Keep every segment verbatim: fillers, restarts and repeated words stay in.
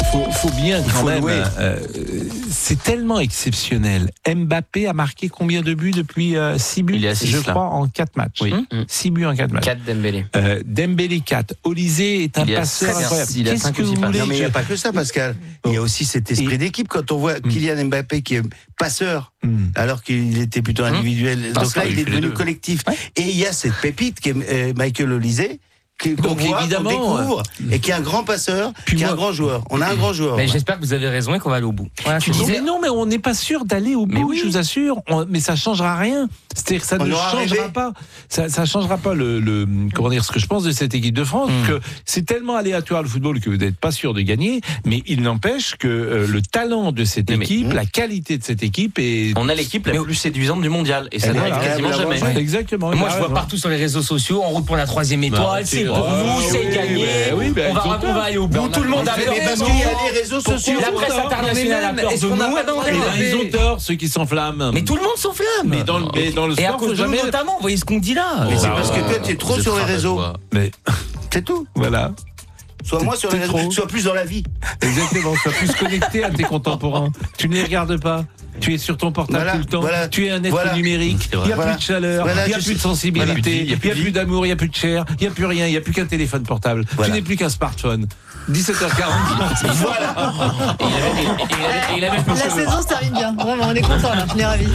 faut, faut bien Il quand faut même. louer. Euh, c'est tellement exceptionnel. Mbappé a marqué combien de buts depuis euh, six buts? Il est à six, je là. crois, en quatre matchs. Oui. six buts en quatre matchs. quatre Dembélé. Euh, Dembélé quatre. Olysée est un Il est à passeur cinq, incroyable. il est à Qu'est-ce cinq que ou six vous passes. voulez Non, mais il n'y a je- pas que ça, Pascal. Il y a aussi cet esprit Et- d'équipe. Quand on voit Kylian Mbappé qui est passeur, Hmm. alors qu'il était plutôt individuel. Ah, Donc ça, là, il il est fait les devenu deux. collectif. Et il y a cette pépite qui est euh, Michael Olysée, qui- qu'on Donc, voit, qu'on évidemment, découvre, et qui est un grand passeur, Puis qui est moi- un grand joueur. On a un grand joueur. Mais ouais. j'espère que vous avez raison et qu'on va aller au bout. Voilà, Tu c'est disais tout. non, mais on n'est pas sûr d'aller au Mais bout, oui. je vous assure. On- mais ça changera rien. C'est-à-dire que ça On ne aura changera rêvé. pas. Ça, ça changera pas le, le, comment dire, ce que je pense de cette équipe de France. Mm. Que c'est tellement aléatoire le football que vous n'êtes pas sûr de gagner. Mais il n'empêche que euh, le talent de cette Mais- mais- équipe, Mm. la qualité de cette équipe est. On a l'équipe la Mais- plus séduisante du mondial. Et ça Elle est n'arrive agréable quasiment à voir jamais. jouer. Exactement. Moi, il a je vois raison. partout sur les réseaux sociaux, en route pour la troisième étoile, c'est pour Ah, nous, c'est oui, gagné. mais oui, mais on, va, ils ont on tort. va aller au bout, Mais on tout le monde a- a mais peur Mais de parce nous. qu'il y a les réseaux sociaux. La presse internationale a peur de nous. Et là, ils ont tort, ceux qui s'enflamment. Mais tout le monde s'enflamme. Mais dans le, mais dans le Et à sport, cause faut de nous jamais. notamment, vous voyez ce qu'on dit là. Mais c'est Oh. parce que toi, tu es trop Vous sur êtes les réseaux. rabat-joie. Mais C'est tout. voilà. Soit moins sur les T'es réseaux, trop. soit plus dans la vie. Exactement, sois plus connecté à tes contemporains. Tu ne les regardes pas. Tu es sur ton portable Voilà, tout le temps. voilà, tu es un être voilà. numérique. C'est vrai. Il n'y a Voilà. plus de chaleur, Voilà, il n'y a je plus de sais. sensibilité, Voilà. il n'y a, plus de vie. plus d'amour, il n'y a plus de chair, il n'y a plus rien, il n'y a plus qu'un téléphone portable. Voilà. Tu n'es plus qu'un smartphone. dix-sept heures quarante. Voilà. Et il avait- et il avait- et il avait plus de La cheveux. saison se termine bien. Vraiment, on est content là. On est ravis.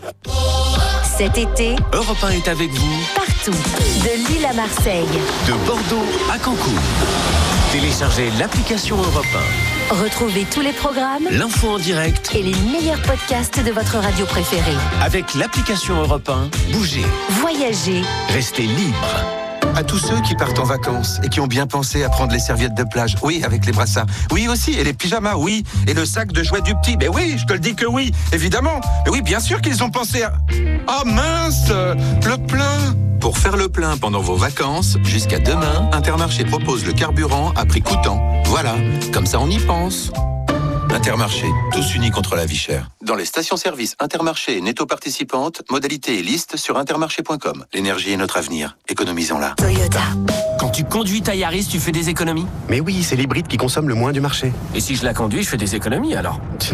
Cet été, Europe un est avec vous partout, de Lille à Marseille. de Bordeaux à Cancun. Téléchargez l'application Europe un. Retrouvez tous les programmes L'info en direct et les meilleurs podcasts de votre radio préférée. avec l'application Europe un. Bougez, Voyagez, restez libre. À tous ceux qui partent en vacances et qui ont bien pensé à prendre les serviettes de plage, oui, avec les brassards, oui aussi, et les pyjamas, oui, et le sac de jouets du petit, mais oui, je te le dis que oui, évidemment, mais oui, bien sûr qu'ils ont pensé à... Oh mince, le plein. Pour faire le plein pendant vos vacances, jusqu'à demain, Intermarché propose le carburant à prix coûtant. Voilà, comme ça on y pense. Intermarché, tous unis contre la vie chère. Dans les stations-service Intermarché et Netto participantes, modalité et liste sur intermarché point com. L'énergie est notre avenir, économisons-la. Toyota. Quand tu conduis ta Yaris, tu fais des économies. Mais oui, c'est l'hybride qui consomme le moins du marché. Et si je la conduis, je fais des économies alors.